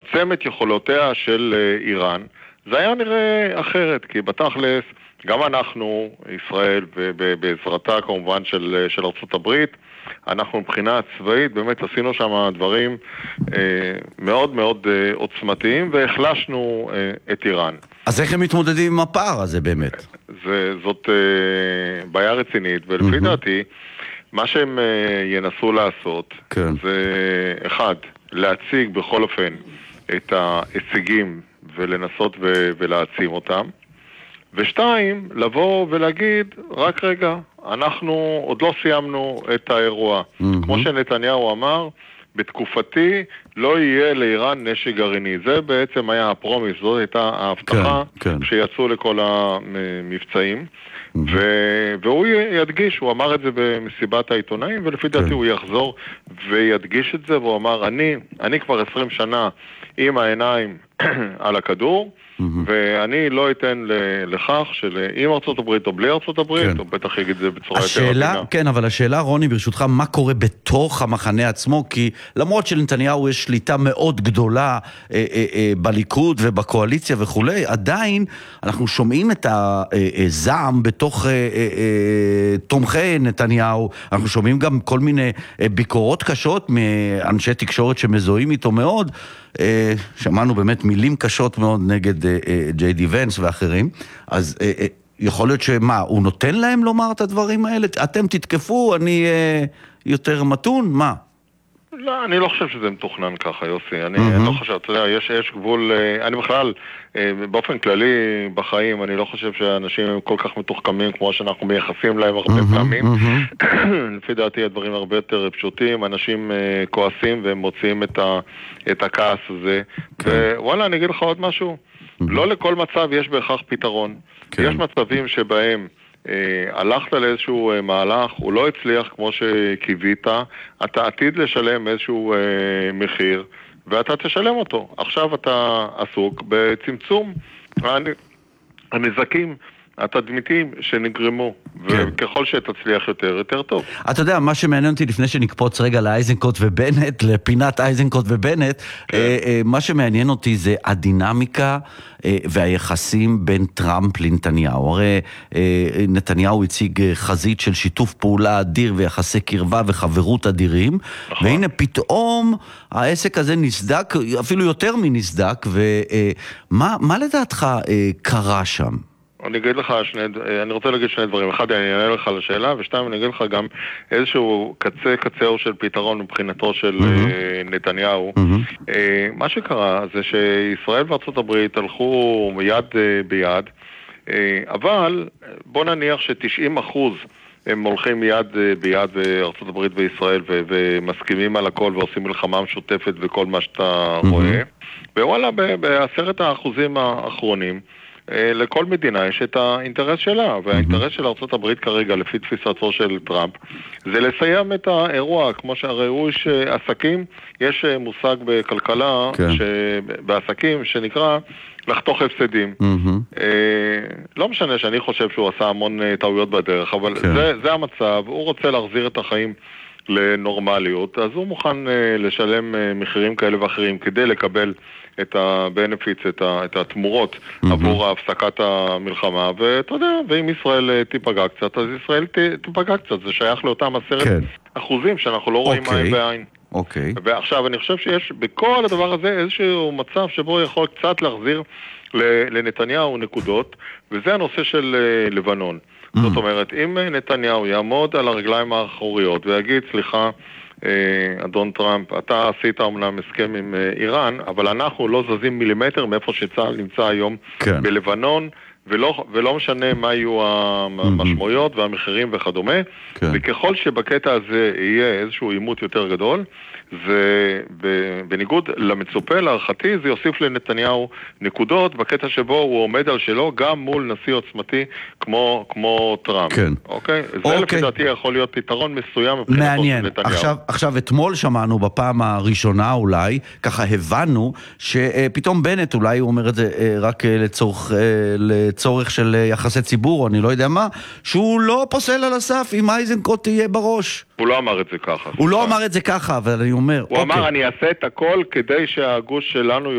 לצמצם את יכולותיה של איראן, זה היה נראה אחרת, כי בתכלס, גם אנחנו, ישראל, ובעזרתה כמובן של ארצות הברית, אנחנו מבחינה צבאית, באמת עשינו שם דברים מאוד מאוד עוצמתיים, והחלשנו את איראן. אז איך הם מתמודדים עם הפער הזה באמת? זאת בעיה רצינית, ולפי דעתי, מה שהם ינסו לעשות, כן. זה אחד, להציג בכל אופן את ההישגים ולנסות ולהעצים אותם, ושתיים, לבוא ולהגיד, רק רגע, אנחנו עוד לא סיימנו את האירוע. כמו שנתניהו אמר, בתקופתי לא יהיה לאיראן נשק גרעיני. זה בעצם היה הפרומיס, זאת הייתה ההבטחה שיצאו לכל המבצעים. והוא ידגיש, הוא אמר את זה במסיבת העיתונאים, ולפי דעתי הוא יחזור וידגיש את זה, והוא אמר, אני כבר 20 שנה עם העיניים על הכדור, ואני לא אתן לכך שאם ארצות הברית או בלי ארצות הברית, הוא בטח יגיד את זה בצורה יותר עדינה. כן, אבל השאלה, רוני, ברשותך, מה קורה בתוך המחנה עצמו? כי למרות שלנתניהו יש שליטה מאוד גדולה בליכוד ובקואליציה וכו', עדיין אנחנו שומעים את הזעם בתוך תומכי נתניהו, אנחנו שומעים גם כל מיני ביקורות קשות מאנשי תקשורת שמזוהים איתו מאוד, שמענו באמת מילים קשות מאוד נגד ג'יי די ונס ואחרים, אז יכול להיות שמה, הוא נותן להם לומר את הדברים האלה? אתם תתקפו, אני יותר מתון? מה? לא, אני לא חושב שזה מתוכנן ככה, יוסי. אני לא חושב, אתה יודע, יש גבול, אני בכלל, באופן כללי בחיים, אני לא חושב שאנשים הם כל כך מתוחכמים כמו שאנחנו מייחסים להם הרבה פעמים. לפי דעתי הדברים הרבה יותר פשוטים, אנשים כועסים והם מוצאים את הכעס הזה. ווואלה, אני אגיד לך עוד משהו. לא לכל מצב יש בהכרח פתרון. יש מצבים שבהם הלכת לאיזשהו מהלך, הוא לא הצליח כמו שקיווית, אתה עתיד לשלם איזשהו מחיר, ואתה תשלם אותו. עכשיו אתה עסוק בצמצום הנזקים התדמיתיים שנגרמו, וככל שתצליח יותר טוב. אתה יודע, מה שמעניין אותי לפני שנקפוץ רגע לאייזנקוט ובנט, לפינת אייזנקוט ובנט, מה שמעניין אותי זה הדינמיקה והיחסים בין טראמפ לנתניהו. הרי נתניהו הציג חזית של שיתוף פעולה אדיר ויחסי קרבה וחברות אדירים, והנה פתאום העסק הזה נסדק, אפילו יותר מנסדק, ומה לדעתך קרה שם? אני רוצה להגיד שני דברים. אחד, אני אענה לך לשאלה, ושתיים, אני אגיד לך גם איזשהו קצהו של פתרון מבחינתו של נתניהו. מה שקרה זה שישראל וארצות הברית הלכו יד ביד, אבל בוא נניח ש90% הם הולכים יד ביד בארצות הברית וישראל ומסכימים על הכל ועושים מלחמה משותפת וכל מה שאתה רואה. ווואלה, ב10% האחרונים לכל מדינה יש את האינטרס שלה, והאינטרס של ארצות הברית כרגע, לפי תפיסתו של טראמפ, זה לסיים את האירוע, כמו שהרי הוא יש עסקים, יש מושג בכלכלה, בעסקים שנקרא לחתוך הפסדים. לא משנה שאני חושב שהוא עשה המון טעויות בדרך, אבל זה המצב, הוא רוצה להחזיר את החיים לנורמליות, אז הוא מוכן לשלם מחירים כאלה ואחרים כדי לקבל את הבנפיץ, את התמורות עבור הפסקת המלחמה, ואתה יודע, ואם ישראל תיפגע קצת, אז ישראל תיפגע קצת, זה שייך לאותם 10% שאנחנו לא רואים עין בעין. ועכשיו אני חושב שיש בכל הדבר הזה איזשהו מצב שבו יכול קצת להחזיר לנתניהו נקודות, וזה הנושא של לבנון. זאת אומרת, אם נתניהו יעמוד על הרגליים האחוריות ויגיד, סליחה, אדון טראמפ, אתה עשית אומנם הסכם עם איראן, אבל אנחנו לא זזים מילימטר מאיפה שצה"ל נמצא היום בלבנון, ולא משנה מה יהיו המשמעויות והמחירים וכדומה, וככל שבקטע הזה יהיה איזשהו עימות יותר גדול, ובניגוד למצופה להערכתי, זה יוסיף לנתניהו נקודות בקטע שבו הוא עומד על שלו גם מול נשיא עוצמתי כמו טראמפ. אוקיי? זה לפי דעתי יכול להיות פתרון מסוים מבחינתו של נתניהו. עכשיו אתמול שמענו בפעם הראשונה אולי, ככה הבנו שפתאום בנט, אולי הוא אומר את זה רק לצורך של יחסי ציבור, או אני לא יודע מה, שהוא לא פוסל על הסף אם אייזנקוט תהיה בראש. הוא לא אמר את זה ככה. הוא לא אמר את זה ככה, אבל אני אומר... הוא אמר, אני אעשה את הכל כדי שהגוש שלנו